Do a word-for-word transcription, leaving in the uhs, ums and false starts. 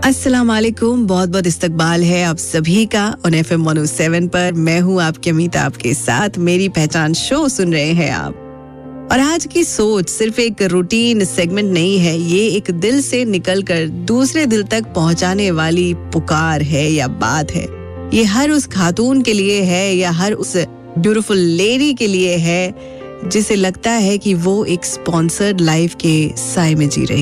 अस्सलाम वालेकुम, बहुत बहुत इस्तकबाल है आप सभी का on F M one O seven पर। मैं हूँ आपकी अमीता आपके साथ। मेरी पहचान शो सुन रहे हैं आप। और आज की सोच सिर्फ एक रूटीन सेगमेंट नहीं है, ये एक दिल से निकलकर दूसरे दिल तक पहुंचाने वाली पुकार है या बात है। ये हर उस खातून के लिए है या हर उस ब्यूटीफुल लेडी के लिए है जिसे लगता है कि वो एक स्पॉन्सर्ड लाइफ के साए में जी रही